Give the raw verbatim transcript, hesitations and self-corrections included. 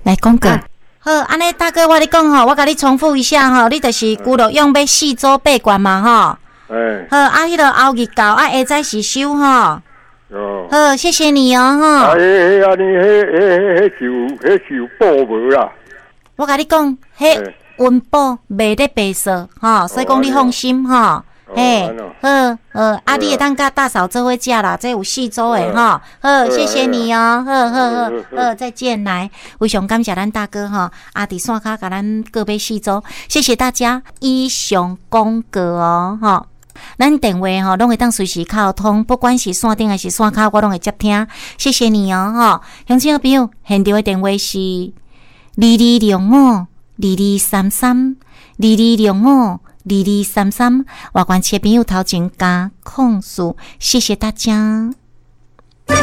来讲过。好，安尼大哥，我咧讲吼，我甲你重复一下吼，你就是孤路用要四周八关嘛吼。 哎。 好，啊，迄个后日到，啊，下早是收吼。 哦。 好，谢谢你哦吼。 啊，迄迄安尼，迄迄迄是迄是有保无啦？ 我甲你讲，迄温饱袂咧白色吼，所以讲你放心吼。嘿，好，呃，啊，你会当甲大嫂做伙食啦，这有四周诶吼。好，谢谢你哦，好好好，好，再见。来，非常感谢咱大哥吼，啊，伫线骹甲咱各买四周，谢谢大家。以上讲过哦，吼，咱电话吼拢会当随时敲通，不管是线顶还是线骹，我拢会接听。谢谢你哦，吼，乡亲朋友，现场的电话是二二六五二二三三二二六五。二二三三，外关切朋友头前加控诉，谢谢大家。